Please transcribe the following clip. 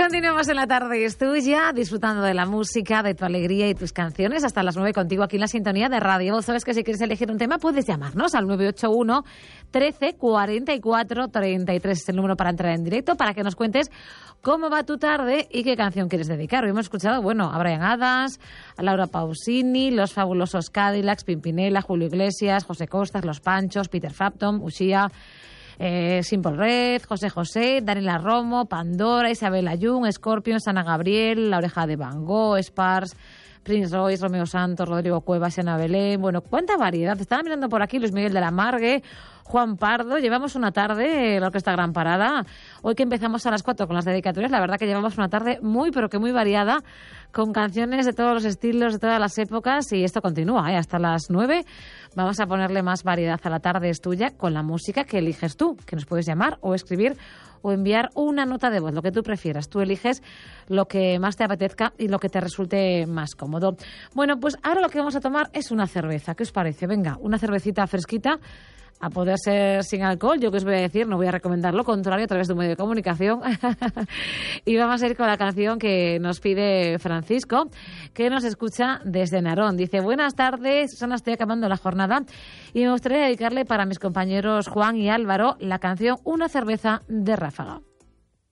Continuamos en la tarde, es tuya, disfrutando de la música, de tu alegría y tus canciones, hasta las 9 contigo aquí en la sintonía de Radio Voz. Sabes que si quieres elegir un tema puedes llamarnos al 981 13 44 33, es el número para entrar en directo, para que nos cuentes cómo va tu tarde y qué canción quieres dedicar. Hoy hemos escuchado, a Bryan Adams, a Laura Pausini, Los Fabulosos Cadillacs, Pimpinela, Julio Iglesias, José Costas, Los Panchos, Peter Frampton, Ushia, Simple Red, José José, Daniela Romo, Pandora, Isabel Ayun, Scorpions, Ana Gabriel, La Oreja de Van Gogh, Spars, Prince Royce, Romeo Santos, Rodrigo Cuevas, Ana Belén. Bueno, cuánta variedad. Estaba mirando por aquí Luis Miguel de la Margue, Juan Pardo. Llevamos una tarde, la Orquesta Gran Parada. Hoy que empezamos a las 4 con las dedicatorias, la verdad que llevamos una tarde muy, pero que muy variada, con canciones de todos los estilos, de todas las épocas, y esto continúa, hasta las 9. Vamos a ponerle más variedad a la tarde, es tuya, con la música que eliges tú, que nos puedes llamar o escribir o enviar una nota de voz, lo que tú prefieras. Tú eliges lo que más te apetezca y lo que te resulte más cómodo. Bueno, pues ahora lo que vamos a tomar es una cerveza. ¿Qué os parece? Venga, una cervecita fresquita, a poder ser sin alcohol. Yo que os voy a decir, no voy a recomendar lo contrario a través de un medio de comunicación. Y vamos a ir con la canción que nos pide Francisco, que nos escucha desde Narón. Dice: buenas tardes, Susana, estoy acabando la jornada y me gustaría dedicarle para mis compañeros Juan y Álvaro la canción Una cerveza de Ráfaga.